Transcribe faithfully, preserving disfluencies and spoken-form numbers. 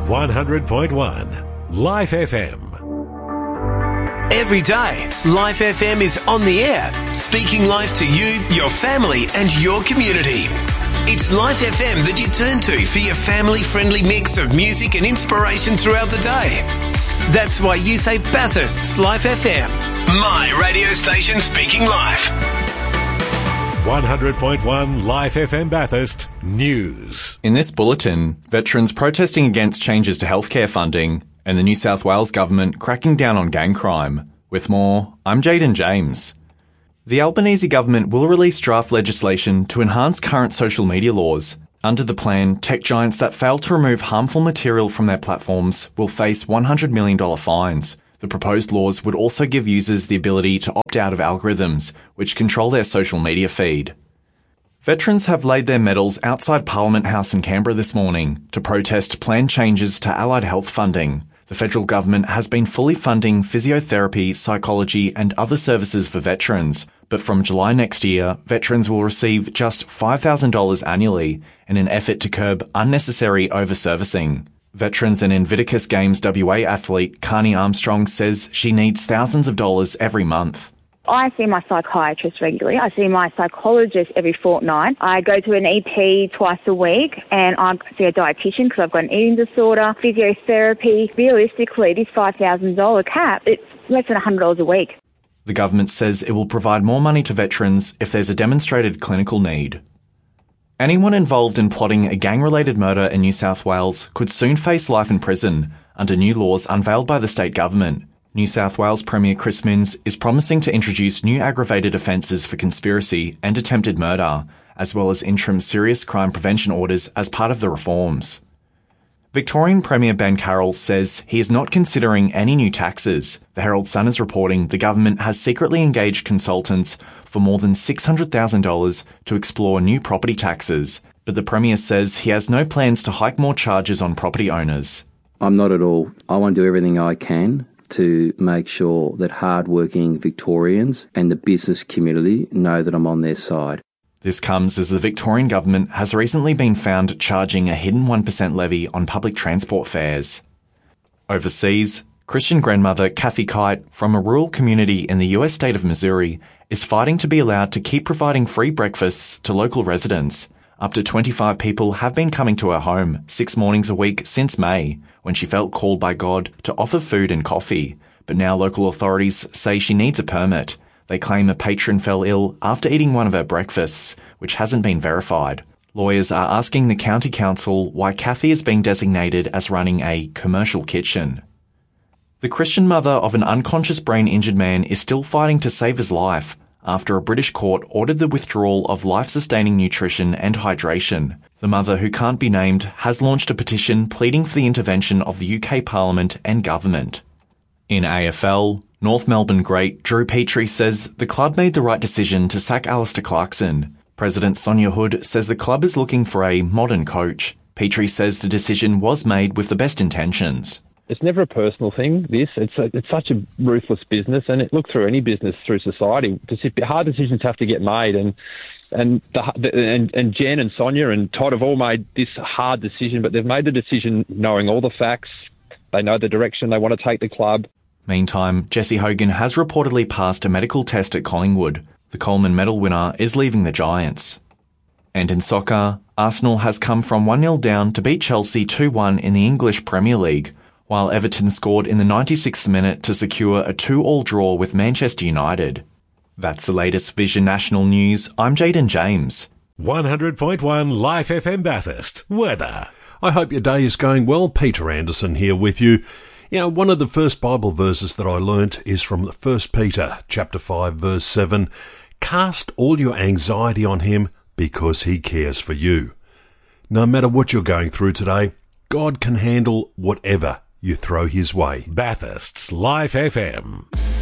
one hundred point one Life F M. Every day, Life F M is on the air, speaking life to you, your family and your community. It's Life F M that you turn to for your family-friendly mix of music and inspiration throughout the day. That's why you say Bathurst's Life F M, my radio station speaking life. one hundred point one Life F M Bathurst News. In this bulletin, veterans protesting against changes to healthcare funding and the New South Wales government cracking down on gang crime. With more, I'm Jaden James. The Albanese government will release draft legislation to enhance current social media laws. Under the plan, tech giants that fail to remove harmful material from their platforms will face one hundred million dollars fines. The proposed laws would also give users the ability to opt out of algorithms, which control their social media feed. Veterans have laid their medals outside Parliament House in Canberra this morning to protest planned changes to allied health funding. The federal government has been fully funding physiotherapy, psychology and other services for veterans, but from July next year, veterans will receive just five thousand dollars annually in an effort to curb unnecessary over-servicing. Veterans and Invictus Games W A athlete Carney Armstrong says she needs thousands of dollars every month. I see my psychiatrist regularly. I see my psychologist every fortnight. I go to an E P twice a week and I see a dietitian because I've got an eating disorder, physiotherapy. Realistically, this five thousand dollars cap, it's less than one hundred dollars a week. The government says it will provide more money to veterans if there's a demonstrated clinical need. Anyone involved in plotting a gang-related murder in New South Wales could soon face life in prison under new laws unveiled by the state government. New South Wales Premier Chris Minns is promising to introduce new aggravated offences for conspiracy and attempted murder, as well as interim serious crime prevention orders as part of the reforms. Victorian Premier Ben Carroll says he is not considering any new taxes. The Herald Sun is reporting the government has secretly engaged consultants for more than six hundred thousand dollars to explore new property taxes, but the Premier says he has no plans to hike more charges on property owners. I'm not at all. I want to do everything I can to make sure that hard-working Victorians and the business community know that I'm on their side. This comes as the Victorian government has recently been found charging a hidden one percent levy on public transport fares. Overseas, Christian grandmother Kathy Kite from a rural community in the U S state of Missouri is fighting to be allowed to keep providing free breakfasts to local residents. Up to twenty-five people have been coming to her home six mornings a week since May, when she felt called by God to offer food and coffee. But now local authorities say she needs a permit. They claim a patron fell ill after eating one of her breakfasts, which hasn't been verified. Lawyers are asking the county council why Kathy is being designated as running a commercial kitchen. The Christian mother of an unconscious brain-injured man is still fighting to save his life after a British court ordered the withdrawal of life-sustaining nutrition and hydration. The mother, who can't be named, has launched a petition pleading for the intervention of the U K Parliament and government. In A F L, North Melbourne great Drew Petrie says the club made the right decision to sack Alistair Clarkson. President Sonia Hood says the club is looking for a modern coach. Petrie says the decision was made with the best intentions. It's never a personal thing, this. It's a, it's such a ruthless business, and it look through any business, through society. Hard decisions have to get made, and and the, and, and Jen and Sonia and Todd have all made this hard decision, but they've made the decision knowing all the facts. They know the direction they want to take the club. Meantime, Jesse Hogan has reportedly passed a medical test at Collingwood. The Coleman medal winner is leaving the Giants. And in soccer, Arsenal has come from one nil down to beat Chelsea two one in the English Premier League, while Everton scored in the ninety-sixth minute to secure a two all draw with Manchester United. That's the latest Vision National News. I'm Jaden James. one hundred point one Life F M Bathurst. Weather. I hope your day is going well. Peter Anderson here with you. You know, one of the first Bible verses that I learnt is from First Peter chapter five, verse seven. Cast all your anxiety on him because he cares for you. No matter what you're going through today, God can handle whatever you throw his way. Bathurst's Life F M.